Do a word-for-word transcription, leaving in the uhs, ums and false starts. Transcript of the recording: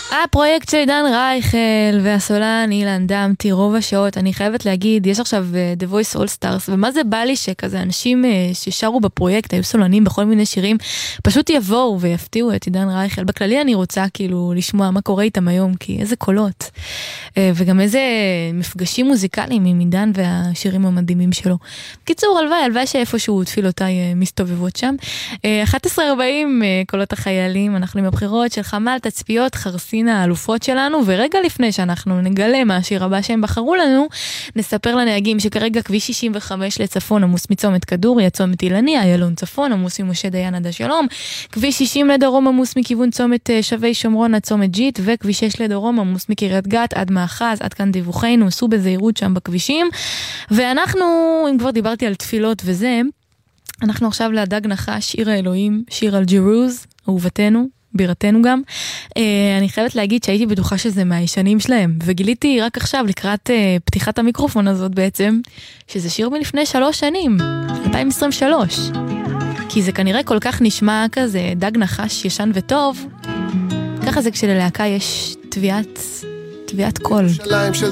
הפרויקט של עידן רייכל והסולן אילן דמתי, רוב השעות, אני חייבת להגיד, יש עכשיו The Voice All Stars, ומה זה בא לי שכזה אנשים ששרו בפרויקט, היו סולנים בכל מיני שירים, פשוט יבואו ויפתיעו את עידן רייכל. בכללי אני רוצה כאילו לשמוע מה קורה איתם היום, כי איזה קולות, וגם איזה מפגשים מוזיקליים עם עידן והשירים המדהימים שלו. קיצור, הלוואי, הלוואי שאיפשהו תפילותיי מסתובבות שם. אחת עשרה ארבעים קולות החיילים, אנחנו עם הבחירות של חמל תצפיות חרסינה האלופות שלנו, ורגע לפני שאנחנו נגלה מה השיר הבא שהם בחרו לנו, נספר לנהגים שכרגע כביש שישים וחמש לצפון עמוס מצומת כדורי, הצומת אילני, איילון צפון עמוס ממשה דיין עד השלום, כביש שישים לדרום עמוס מכיוון צומת שבי שומרון עד צומת ג'יט, וכביש שש לדרום עמוס מקריית גת עד מאחז, עד כאן דיווחנו, סעו בזהירות שם בכבישים. ואנחנו, אם כבר דיברתי על תפילות וזה, אנחנו עכשיו להדג נחש, שיר האלוהים, שיר על ג'רוז, אהובתנו, בירתנו גם. אני חייבת להגיד שהייתי בטוחה שזה מהישנים שלהם, וגיליתי רק עכשיו לקראת פתיחת המיקרופון הזאת בעצם, שזה שיר מלפני שלוש שנים, אלפיים עשרים ושלוש. כי זה כנראה כל כך נשמע כזה דג נחש ישן וטוב, ככה זה כשללהקה יש תביעת, תביעת קול.